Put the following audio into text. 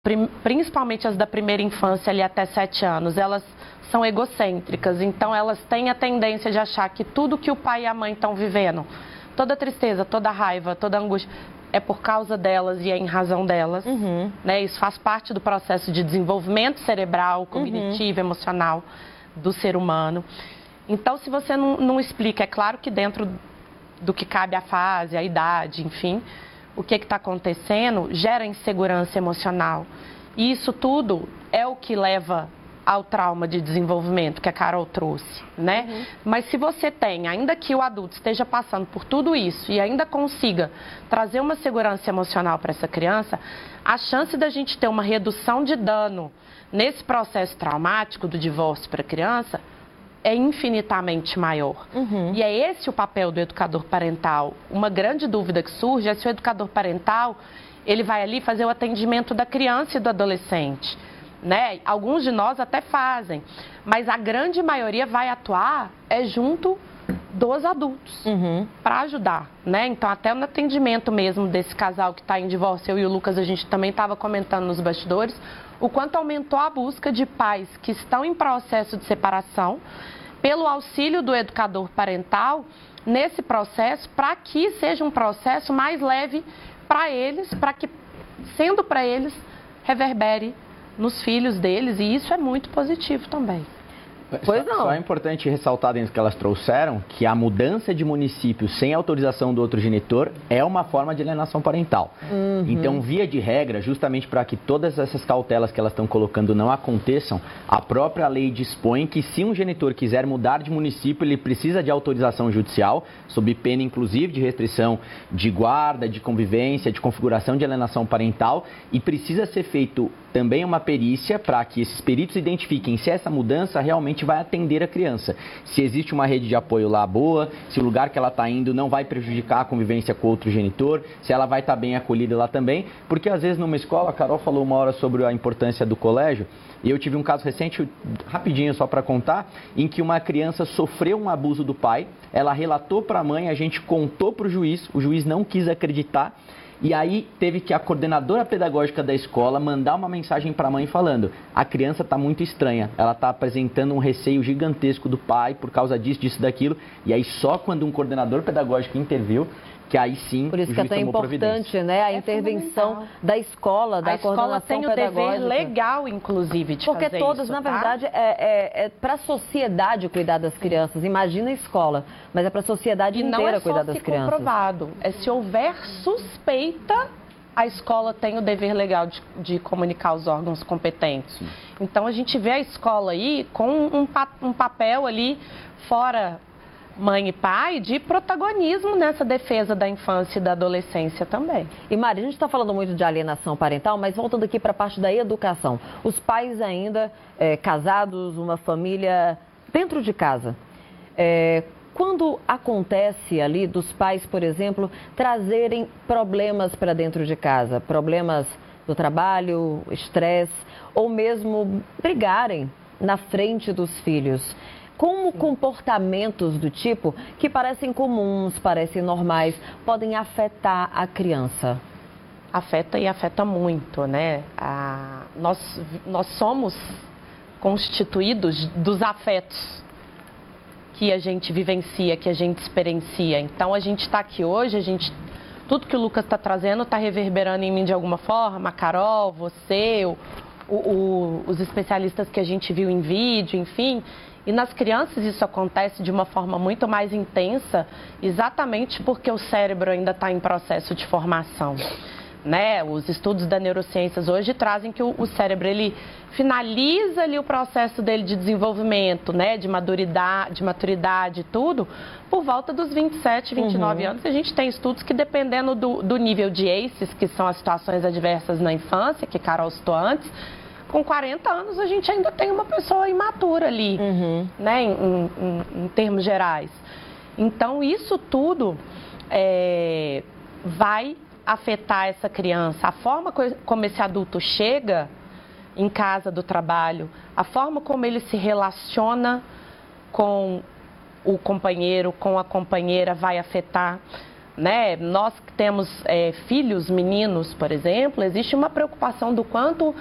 principalmente as da primeira infância ali até 7 anos, elas são egocêntricas, então elas têm a tendência de achar que tudo que o pai e a mãe estão vivendo, toda tristeza, toda raiva, toda angústia, é por causa delas e é em razão delas. Né? Isso faz parte do processo de desenvolvimento cerebral, cognitivo, emocional do ser humano. Então, se você não explica, é claro que dentro do que cabe à fase, à idade, enfim, o que está acontecendo, gera insegurança emocional. E isso tudo é o que leva ao trauma de desenvolvimento que a Carol trouxe, né? Mas se você tem, ainda que o adulto esteja passando por tudo isso e ainda consiga trazer uma segurança emocional para essa criança, a chance da gente ter uma redução de dano nesse processo traumático do divórcio para a criança é infinitamente maior. E é esse o papel do educador parental. Uma grande dúvida que surge é se o educador parental ele vai ali fazer o atendimento da criança e do adolescente. Né? Alguns de nós até fazem, mas a grande maioria vai atuar junto dos adultos para ajudar, né? Então até no atendimento mesmo desse casal que está em divórcio, eu e o Lucas, a gente também estava comentando nos bastidores o quanto aumentou a busca de pais que estão em processo de separação pelo auxílio do educador parental nesse processo, para que seja um processo mais leve para eles, para que, sendo para eles, reverbere nos filhos deles, e isso é muito positivo também. Pois não. Só é importante ressaltar dentro do que elas trouxeram que a mudança de município sem autorização do outro genitor é uma forma de alienação parental. Então, via de regra, justamente para que todas essas cautelas que elas estão colocando não aconteçam, a própria lei dispõe que se um genitor quiser mudar de município, ele precisa de autorização judicial, sob pena inclusive de restrição de guarda, de convivência, de configuração de alienação parental, e precisa ser feito também uma perícia para que esses peritos identifiquem se essa mudança realmente vai atender a criança. Se existe uma rede de apoio lá boa, se o lugar que ela está indo não vai prejudicar a convivência com outro genitor, se ela vai estar bem acolhida lá também, porque às vezes numa escola, a Carol falou uma hora sobre a importância do colégio, e eu tive um caso recente, rapidinho só para contar, em que uma criança sofreu um abuso do pai, ela relatou para a mãe, a gente contou para o juiz não quis acreditar, e aí teve que a coordenadora pedagógica da escola mandar uma mensagem para a mãe falando: a criança está muito estranha, ela está apresentando um receio gigantesco do pai por causa disso, daquilo. E aí só quando um coordenador pedagógico interviu, que aí sim por isso que é tão importante, né, a intervenção da escola, da coordenação pedagógica. A escola tem o dever legal, inclusive, de fazer isso. Porque todos, na verdade, é para a sociedade cuidar das crianças. Imagina a escola, mas é para a sociedade inteira cuidar das crianças. E não é só se comprovado, é se houver suspeita, a escola tem o dever legal de comunicar aos órgãos competentes. Sim. Então a gente vê a escola aí com um papel ali fora mãe e pai de protagonismo nessa defesa da infância e da adolescência também. E Mari, a gente está falando muito de alienação parental, mas voltando aqui para a parte da educação. Os pais ainda casados, uma família dentro de casa. Quando acontece ali dos pais, por exemplo, trazerem problemas para dentro de casa, problemas do trabalho, estresse, ou mesmo brigarem na frente dos filhos, como comportamentos do tipo que parecem comuns, parecem normais, podem afetar a criança? Afeta e afeta muito, né? Nós somos constituídos dos afetos que a gente vivencia, que a gente experiencia. Então, a gente está aqui hoje, tudo que o Lucas está trazendo está reverberando em mim de alguma forma, a Carol, você, os especialistas que a gente viu em vídeo, enfim. E nas crianças isso acontece de uma forma muito mais intensa, exatamente porque o cérebro ainda está em processo de formação. Né? Os estudos da neurociências hoje trazem que o cérebro ele finaliza ali o processo dele de desenvolvimento, né? de maturidade e tudo, por volta dos 27, 29 anos. A gente tem estudos que, dependendo do nível de ACEs, que são as situações adversas na infância, que Carol citou antes, com 40 anos a gente ainda tem uma pessoa imatura ali, né? em termos gerais. Então, isso tudo vai afetar essa criança. A forma como esse adulto chega em casa do trabalho, a forma como ele se relaciona com o companheiro, com a companheira, vai afetar. né, nós que temos filhos meninos, por exemplo, existe uma preocupação do quanto